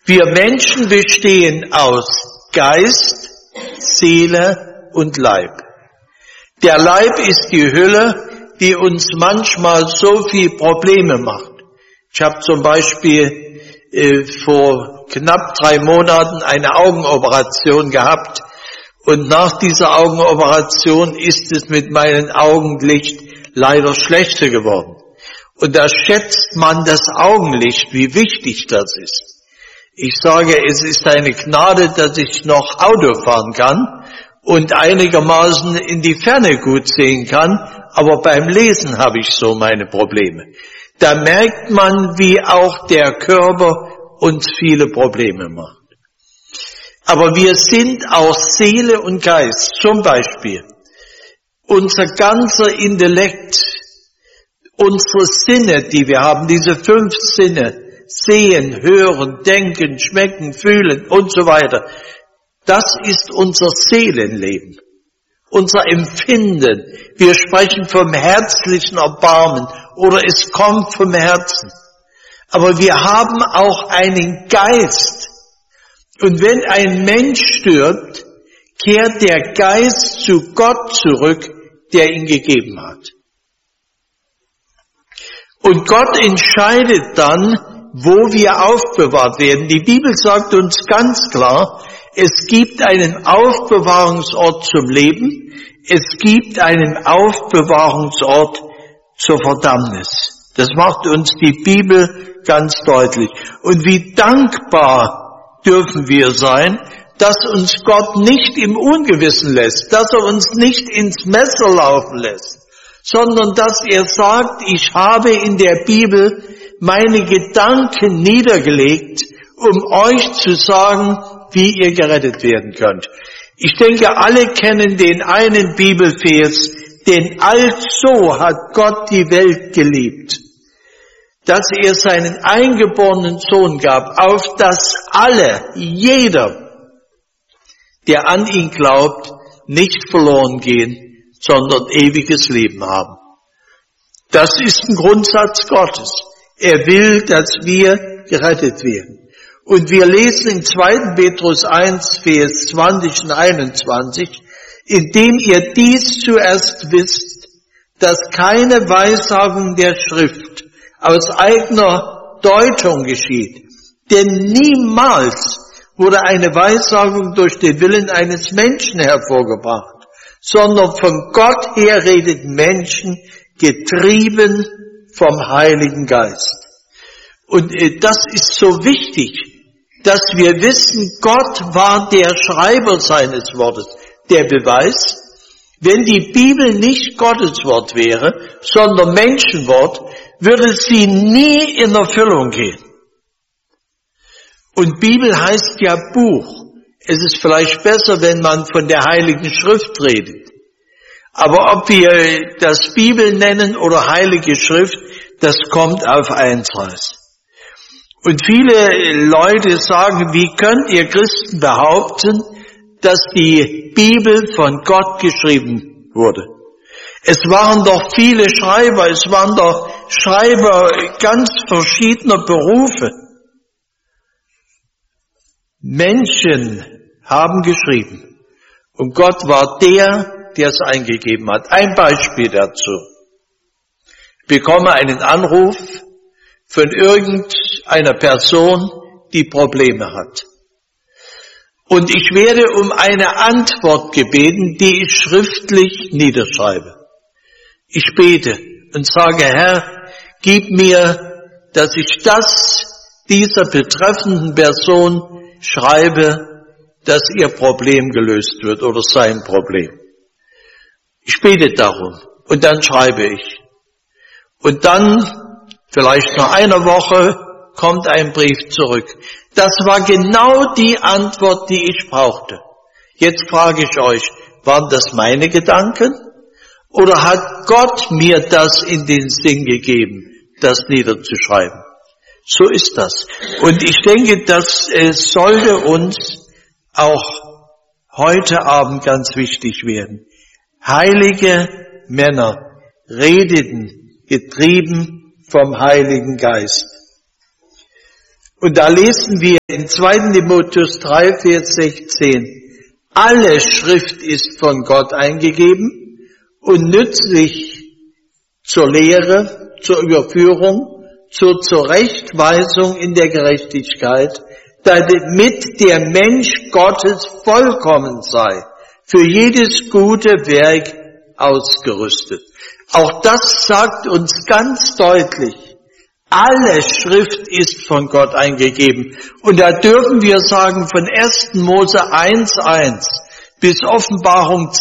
Wir Menschen bestehen aus Geist, Seele und Leib. Der Leib ist die Hülle, die uns manchmal so viel Probleme macht. Ich habe zum Beispiel vor knapp 3 Monaten eine Augenoperation gehabt und nach dieser Augenoperation ist es mit meinem Augenlicht leider schlechter geworden. Und da schätzt man das Augenlicht, wie wichtig das ist. Ich sage, es ist eine Gnade, dass ich noch Auto fahren kann und einigermaßen in die Ferne gut sehen kann, aber beim Lesen habe ich so meine Probleme. Da merkt man, wie auch der Körper uns viele Probleme macht. Aber wir sind auch Seele und Geist. Zum Beispiel unser ganzer Intellekt, unsere Sinne, die wir haben, diese 5 Sinne, sehen, hören, denken, schmecken, fühlen und so weiter, das ist unser Seelenleben, unser Empfinden. Wir sprechen vom herzlichen Erbarmen oder es kommt vom Herzen. Aber wir haben auch einen Geist. Und wenn ein Mensch stirbt, kehrt der Geist zu Gott zurück, der ihn gegeben hat. Und Gott entscheidet dann, wo wir aufbewahrt werden. Die Bibel sagt uns ganz klar, es gibt einen Aufbewahrungsort zum Leben, es gibt einen Aufbewahrungsort zur Verdammnis. Das macht uns die Bibel ganz deutlich. Und wie dankbar dürfen wir sein, dass uns Gott nicht im Ungewissen lässt, dass er uns nicht ins Messer laufen lässt, sondern dass er sagt, ich habe in der Bibel meine Gedanken niedergelegt, um euch zu sagen, wie ihr gerettet werden könnt. Ich denke, alle kennen den einen Bibelvers, denn also hat Gott die Welt geliebt, dass er seinen eingeborenen Sohn gab, auf dass alle, jeder, der an ihn glaubt, nicht verloren gehen, sondern ewiges Leben haben. Das ist ein Grundsatz Gottes. Er will, dass wir gerettet werden. Und wir lesen in 2. Petrus 1, Vers 20 und 21, indem ihr dies zuerst wisst, dass keine Weissagung der Schrift aus eigener Deutung geschieht. Denn niemals wurde eine Weissagung durch den Willen eines Menschen hervorgebracht, sondern von Gott her redeten Menschen, getrieben vom Heiligen Geist. Und das ist so wichtig, dass wir wissen, Gott war der Schreiber seines Wortes. Der Beweis, wenn die Bibel nicht Gottes Wort wäre, sondern Menschenwort, würde sie nie in Erfüllung gehen. Und Bibel heißt ja Buch. Es ist vielleicht besser, wenn man von der Heiligen Schrift redet. Aber ob wir das Bibel nennen oder Heilige Schrift, das kommt auf eins raus. Und viele Leute sagen, wie könnt ihr Christen behaupten, dass die Bibel von Gott geschrieben wurde? Es waren doch viele Schreiber, es waren doch Schreiber ganz verschiedener Berufe. Menschen haben geschrieben und Gott war der es eingegeben hat. Ein Beispiel dazu. Ich bekomme einen Anruf von irgendeiner Person, die Probleme hat. Und ich werde um eine Antwort gebeten, die ich schriftlich niederschreibe. Ich bete und sage, Herr, gib mir, dass ich dieser betreffenden Person schreibe, dass ihr Problem gelöst wird oder sein Problem. Ich bete darum und dann schreibe ich. Und dann, vielleicht nach einer Woche, kommt ein Brief zurück. Das war genau die Antwort, die ich brauchte. Jetzt frage ich euch, waren das meine Gedanken? Oder hat Gott mir das in den Sinn gegeben, das niederzuschreiben? So ist das. Und ich denke, das sollte uns auch heute Abend ganz wichtig werden. Heilige Männer redeten, getrieben vom Heiligen Geist. Und da lesen wir in 2. Timotheus 3, Vers 16, alle Schrift ist von Gott eingegeben und nützlich zur Lehre, zur Überführung, zur Zurechtweisung in der Gerechtigkeit, damit der Mensch Gottes vollkommen sei, für jedes gute Werk ausgerüstet. Auch das sagt uns ganz deutlich, alle Schrift ist von Gott eingegeben. Und da dürfen wir sagen, von 1. Mose 1,1 bis Offenbarung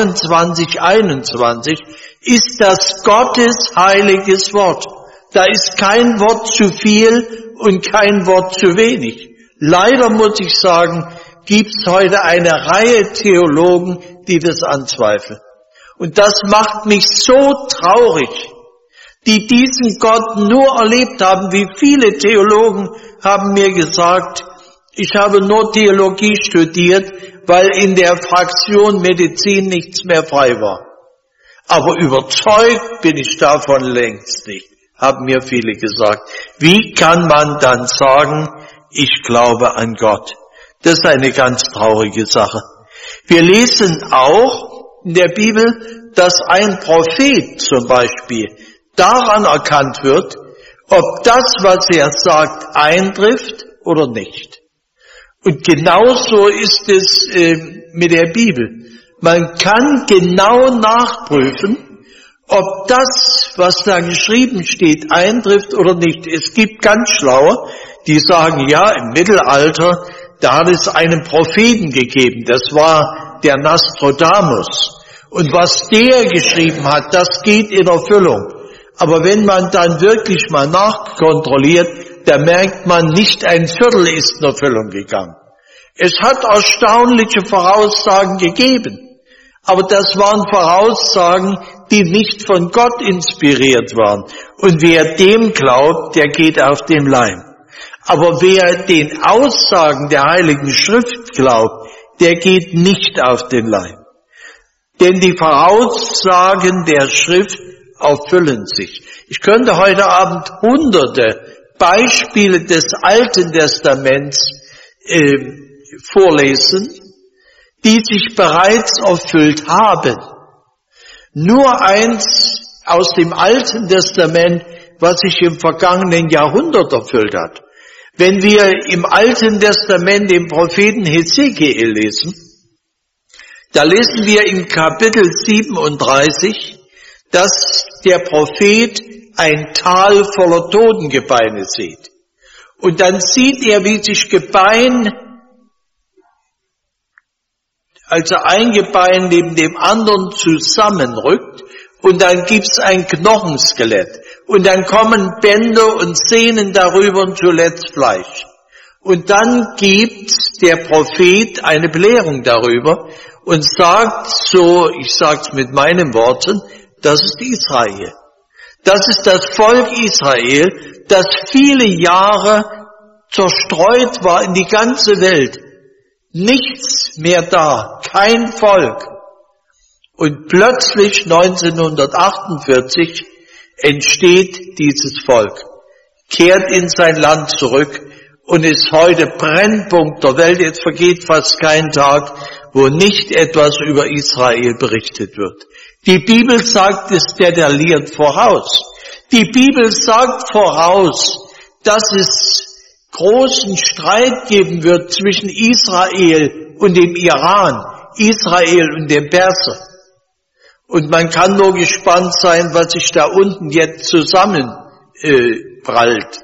22,21 ist das Gottes heiliges Wort. Da ist kein Wort zu viel und kein Wort zu wenig. Leider muss ich sagen, gibt es heute eine Reihe Theologen, die das anzweifeln. Und das macht mich so traurig, die diesen Gott nur erlebt haben. Wie viele Theologen haben mir gesagt, ich habe nur Theologie studiert, weil in der Fraktion Medizin nichts mehr frei war. Aber überzeugt bin ich davon längst nicht, haben mir viele gesagt. Wie kann man dann sagen, ich glaube an Gott? Das ist eine ganz traurige Sache. Wir lesen auch in der Bibel, dass ein Prophet zum Beispiel daran erkannt wird, ob das, was er sagt, eintrifft oder nicht. Und genauso ist es mit der Bibel. Man kann genau nachprüfen, ob das, was da geschrieben steht, eintrifft oder nicht. Es gibt ganz Schlaue, die sagen, ja, im Mittelalter, da hat es einen Propheten gegeben, das war der Nostradamus. Und was der geschrieben hat, das geht in Erfüllung. Aber wenn man dann wirklich mal nachkontrolliert, da merkt man, nicht ein Viertel ist in Erfüllung gegangen. Es hat erstaunliche Voraussagen gegeben, aber das waren Voraussagen, die nicht von Gott inspiriert waren. Und wer dem glaubt, der geht auf den Leim. Aber wer den Aussagen der Heiligen Schrift glaubt, der geht nicht auf den Leim. Denn die Voraussagen der Schrift erfüllen sich. Ich könnte heute Abend hunderte Beispiele des Alten Testaments vorlesen, die sich bereits erfüllt haben. Nur eins aus dem Alten Testament, was sich im vergangenen Jahrhundert erfüllt hat. Wenn wir im Alten Testament den Propheten Hesekiel lesen, da lesen wir in Kapitel 37, dass der Prophet ein Tal voller Totengebeine sieht. Und dann sieht er, wie sich Gebein, also ein Gebein neben dem anderen zusammenrückt, und dann gibt's ein Knochenskelett. Und dann kommen Bänder und Sehnen darüber und zuletzt Fleisch. Und dann gibt der Prophet eine Belehrung darüber und sagt so, ich sag's mit meinen Worten, das ist Israel. Das ist das Volk Israel, das viele Jahre zerstreut war in die ganze Welt. Nichts mehr da, kein Volk. Und plötzlich 1948 entsteht dieses Volk, kehrt in sein Land zurück und ist heute Brennpunkt der Welt. Jetzt vergeht fast kein Tag, wo nicht etwas über Israel berichtet wird. Die Bibel sagt es detailliert voraus. Die Bibel sagt voraus, dass es großen Streit geben wird zwischen Israel und dem Iran, Israel und dem Perser. Und man kann nur gespannt sein, was sich da unten jetzt zusammenprallt,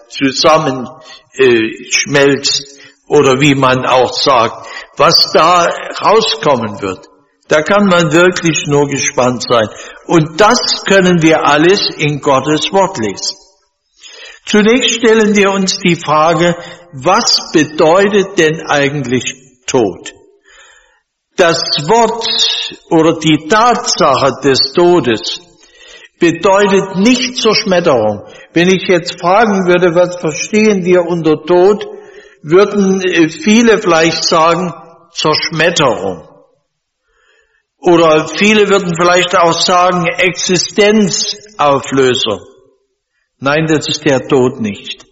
schmelzt oder wie man auch sagt, was da rauskommen wird. Da kann man wirklich nur gespannt sein. Und das können wir alles in Gottes Wort lesen. Zunächst stellen wir uns die Frage, was bedeutet denn eigentlich Tod? Das Wort oder die Tatsache des Todes bedeutet nicht Zerschmetterung. Wenn ich jetzt fragen würde, was verstehen wir unter Tod, würden viele vielleicht sagen, Zerschmetterung. Oder viele würden vielleicht auch sagen, Existenzauflösung. Nein, das ist der Tod nicht.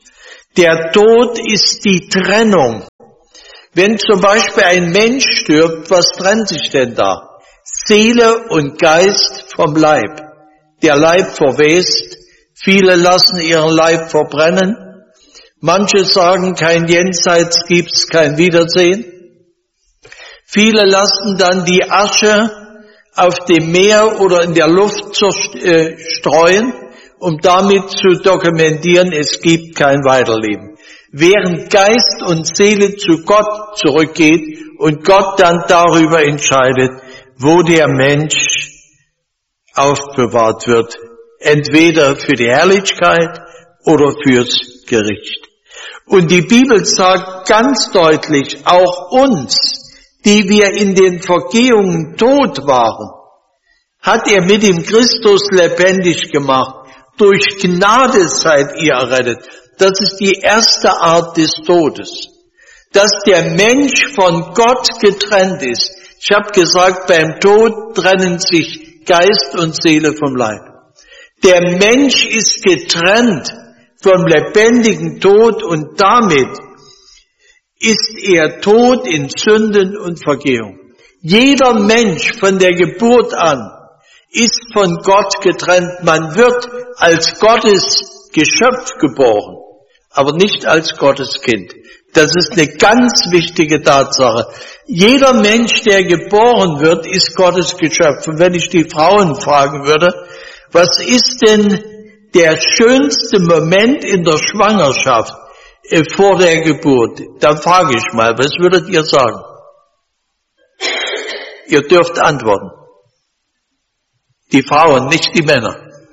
Der Tod ist die Trennung. Wenn zum Beispiel ein Mensch stirbt, was trennt sich denn da? Seele und Geist vom Leib. Der Leib verwest, viele lassen ihren Leib verbrennen. Manche sagen, kein Jenseits gibt's, kein Wiedersehen. Viele lassen dann die Asche auf dem Meer oder in der Luft streuen, um damit zu dokumentieren, es gibt kein Weiterleben. Während Geist und Seele zu Gott zurückgeht und Gott dann darüber entscheidet, wo der Mensch aufbewahrt wird, entweder für die Herrlichkeit oder fürs Gericht. Und die Bibel sagt ganz deutlich, auch uns, die wir in den Vergehungen tot waren, hat er mit dem Christus lebendig gemacht. Durch Gnade seid ihr errettet. Das ist die erste Art des Todes. Dass der Mensch von Gott getrennt ist. Ich habe gesagt, beim Tod trennen sich Geist und Seele vom Leib. Der Mensch ist getrennt vom lebendigen Tod und damit ist er tot in Sünden und Vergehung. Jeder Mensch von der Geburt an ist von Gott getrennt. Man wird als Gottes Geschöpf geboren, aber nicht als Gottes Kind. Das ist eine ganz wichtige Tatsache. Jeder Mensch, der geboren wird, ist Gottes Geschöpf. Und wenn ich die Frauen fragen würde, was ist denn der schönste Moment in der Schwangerschaft vor der Geburt? Dann frage ich mal, was würdet ihr sagen? Ihr dürft antworten. Die Frauen, nicht die Männer.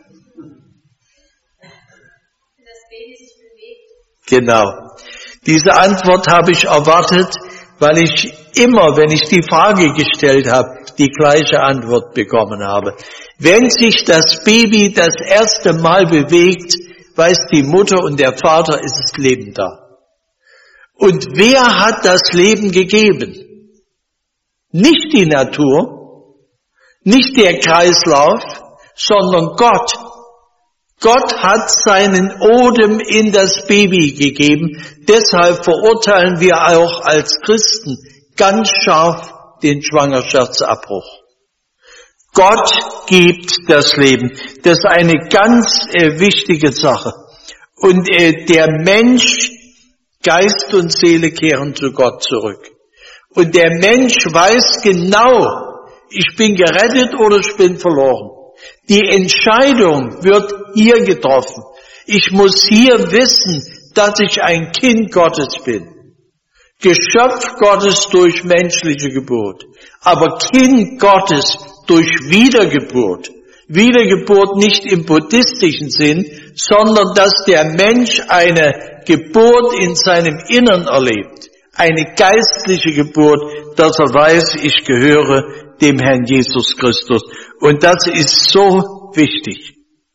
Das Baby sich bewegt. Genau. Diese Antwort habe ich erwartet, weil ich immer, wenn ich die Frage gestellt habe, die gleiche Antwort bekommen habe. Wenn sich das Baby das erste Mal bewegt, weiß die Mutter und der Vater, es ist Leben da. Und wer hat das Leben gegeben? Nicht die Natur, nicht der Kreislauf, sondern Gott. Gott hat seinen Odem in das Baby gegeben. Deshalb verurteilen wir auch als Christen ganz scharf den Schwangerschaftsabbruch. Gott gibt das Leben. Das ist eine ganz wichtige Sache. Und der Mensch, Geist und Seele kehren zu Gott zurück. Und der Mensch weiß genau, ich bin gerettet oder ich bin verloren. Die Entscheidung wird hier getroffen. Ich muss hier wissen, dass ich ein Kind Gottes bin. Geschöpf Gottes durch menschliche Geburt, aber Kind Gottes durch Wiedergeburt. Wiedergeburt nicht im buddhistischen Sinn, sondern dass der Mensch eine Geburt in seinem Innern erlebt. Eine geistliche Geburt, dass er weiß, ich gehöre dem Herrn Jesus Christus. Und das ist so wichtig.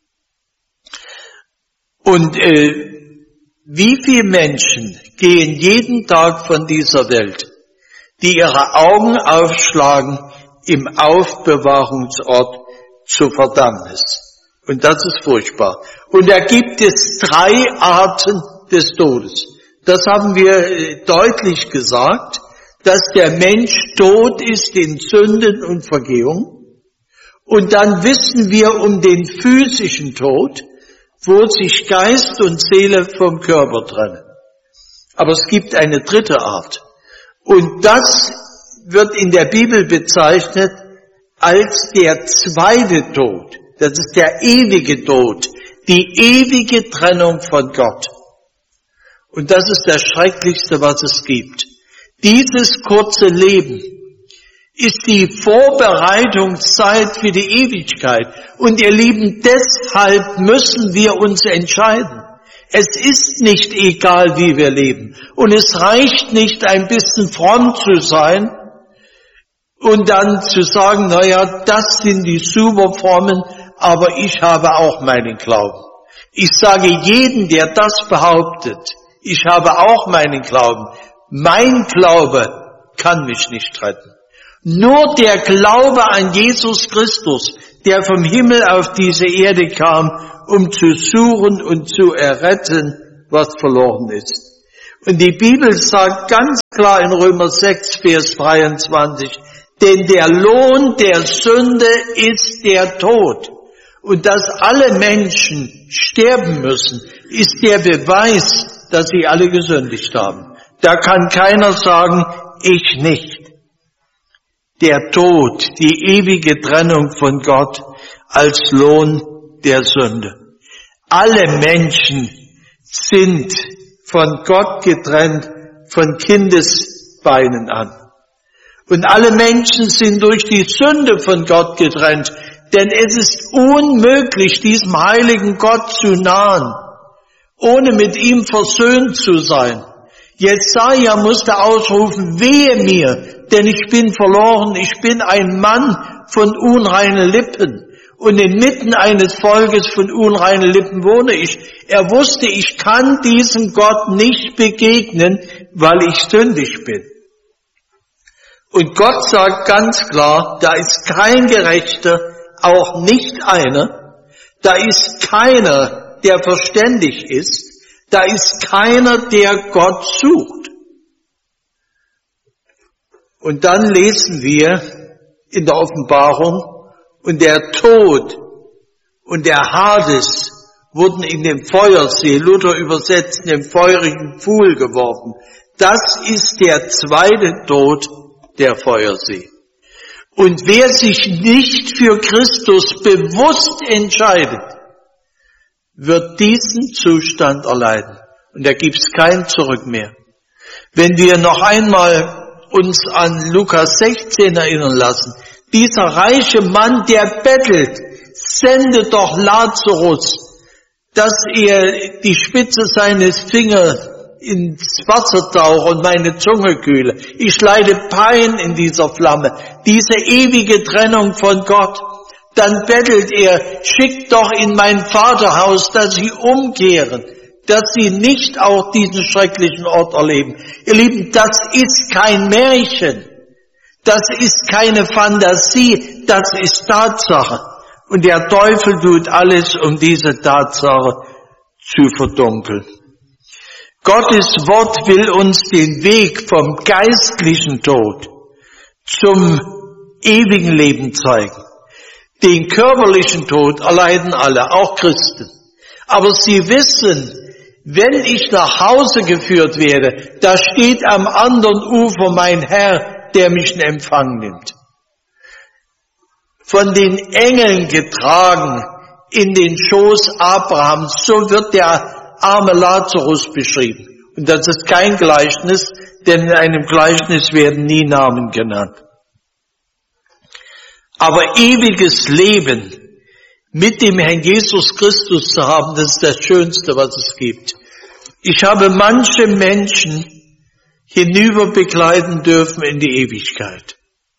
Und wie viele Menschen gehen jeden Tag von dieser Welt, die ihre Augen aufschlagen im Aufbewahrungsort zur Verdammnis. Und das ist furchtbar. Und da gibt es 3 Arten des Todes. Das haben wir deutlich gesagt, dass der Mensch tot ist in Sünden und Vergehung. Und dann wissen wir um den physischen Tod, wo sich Geist und Seele vom Körper trennen. Aber es gibt eine 3. Art. Und das wird in der Bibel bezeichnet als der 2. Tod. Das ist der ewige Tod, die ewige Trennung von Gott. Und das ist das Schrecklichste, was es gibt. Dieses kurze Leben ist die Vorbereitungszeit für die Ewigkeit. Und ihr Lieben, deshalb müssen wir uns entscheiden. Es ist nicht egal, wie wir leben. Und es reicht nicht, ein bisschen fromm zu sein und dann zu sagen, naja, das sind die super frommen, aber ich habe auch meinen Glauben. Ich sage jedem, der das behauptet, ich habe auch meinen Glauben. Mein Glaube kann mich nicht retten. Nur der Glaube an Jesus Christus, der vom Himmel auf diese Erde kam, um zu suchen und zu erretten, was verloren ist. Und die Bibel sagt ganz klar in Römer 6, Vers 23, denn der Lohn der Sünde ist der Tod. Und dass alle Menschen sterben müssen, ist der Beweis, dass sie alle gesündigt haben. Da kann keiner sagen, ich nicht. Der Tod, die ewige Trennung von Gott als Lohn der Sünde. Alle Menschen sind von Gott getrennt, von Kindesbeinen an. Und alle Menschen sind durch die Sünde von Gott getrennt, denn es ist unmöglich, diesem heiligen Gott zu nahen, ohne mit ihm versöhnt zu sein. Jesaja musste ausrufen, wehe mir, denn ich bin verloren, ich bin ein Mann von unreinen Lippen. Und inmitten eines Volkes von unreinen Lippen wohne ich. Er wusste, ich kann diesem Gott nicht begegnen, weil ich sündig bin. Und Gott sagt ganz klar, da ist kein Gerechter, auch nicht einer. Da ist keiner, der verständig ist. Da ist keiner, der Gott sucht. Und dann lesen wir in der Offenbarung, und der Tod und der Hades wurden in den Feuersee, Luther übersetzt, in den feurigen Pfuhl geworfen. Das ist der zweite Tod, der Feuersee. Und wer sich nicht für Christus bewusst entscheidet, wird diesen Zustand erleiden. Und da gibt's kein Zurück mehr. Wenn wir noch einmal uns an Lukas 16 erinnern lassen, dieser reiche Mann, der bettelt, sendet doch Lazarus, dass er die Spitze seines Fingers ins Wasser tauche und meine Zunge kühle. Ich leide Pein in dieser Flamme, diese ewige Trennung von Gott. Dann bettelt er, schickt doch in mein Vaterhaus, dass sie umkehren, dass sie nicht auch diesen schrecklichen Ort erleben. Ihr Lieben, das ist kein Märchen. Das ist keine Fantasie, das ist Tatsache. Und der Teufel tut alles, um diese Tatsache zu verdunkeln. Gottes Wort will uns den Weg vom geistlichen Tod zum ewigen Leben zeigen. Den körperlichen Tod erleiden alle, auch Christen. Aber sie wissen, wenn ich nach Hause geführt werde, da steht am anderen Ufer mein Herr, der mich in Empfang nimmt. Von den Engeln getragen in den Schoß Abrahams, so wird der arme Lazarus beschrieben. Und das ist kein Gleichnis, denn in einem Gleichnis werden nie Namen genannt. Aber ewiges Leben mit dem Herrn Jesus Christus zu haben, das ist das Schönste, was es gibt. Ich habe manche Menschen hinüber begleiten dürfen in die Ewigkeit.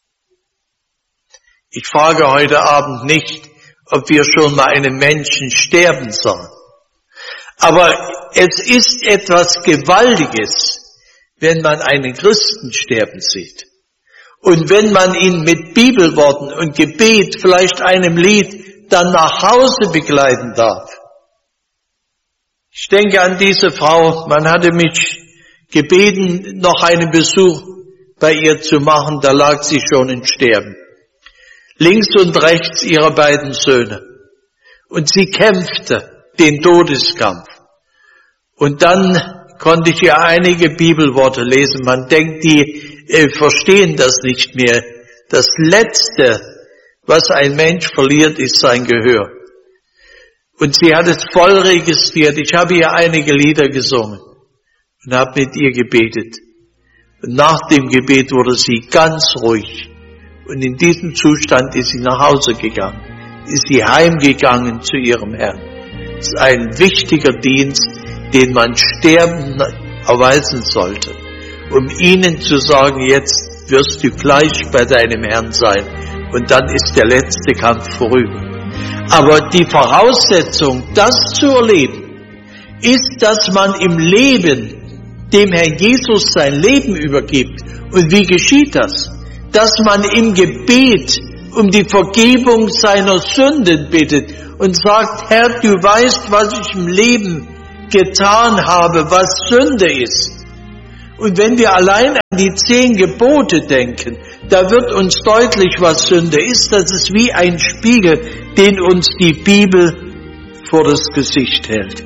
Ich frage heute Abend nicht, ob wir schon mal einen Menschen sterben sahen. Aber es ist etwas Gewaltiges, wenn man einen Christen sterben sieht. Und wenn man ihn mit Bibelworten und Gebet, vielleicht einem Lied, dann nach Hause begleiten darf. Ich denke an diese Frau, man hatte mich gebeten, noch einen Besuch bei ihr zu machen, da lag sie schon im Sterben. Links und rechts ihre beiden Söhne. Und sie kämpfte den Todeskampf. Und dann konnte ich ihr einige Bibelworte lesen. Man denkt, die verstehen das nicht mehr. Das Letzte, was ein Mensch verliert, ist sein Gehör. Und sie hat es voll registriert. Ich habe ihr einige Lieder gesungen und habe mit ihr gebetet. Und nach dem Gebet wurde sie ganz ruhig. Und in diesem Zustand ist sie nach Hause gegangen, ist sie heimgegangen zu ihrem Herrn. Das ist ein wichtiger Dienst, den man Sterben erweisen sollte, um ihnen zu sagen, jetzt wirst du gleich bei deinem Herrn sein und dann ist der letzte Kampf vorüber. Aber die Voraussetzung, das zu erleben, ist, dass man im Leben dem Herrn Jesus sein Leben übergibt. Und wie geschieht das? Dass man im Gebet um die Vergebung seiner Sünden bittet und sagt, Herr, du weißt, was ich im Leben getan habe, was Sünde ist. Und wenn wir allein an die 10 Gebote denken, da wird uns deutlich, was Sünde ist. Das ist wie ein Spiegel, den uns die Bibel vor das Gesicht hält.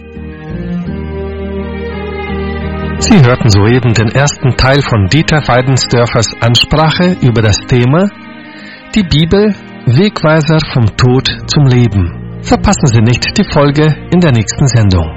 Sie hörten soeben den ersten Teil von Dieter Weidensdörfers Ansprache über das Thema Die Bibel, Wegweiser vom Tod zum Leben. Verpassen Sie nicht die Folge in der nächsten Sendung.